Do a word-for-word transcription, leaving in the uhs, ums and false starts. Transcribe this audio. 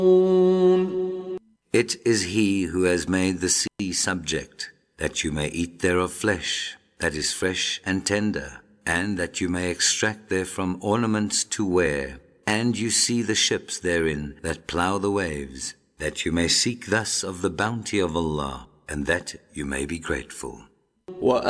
It is He who has made the sea subject, that you may eat thereof flesh, that is fresh and tender, and that you may extract therefrom ornaments to wear. And you see the ships therein that plough the waves, that you may seek thus of the bounty of Allah, and that you may be grateful.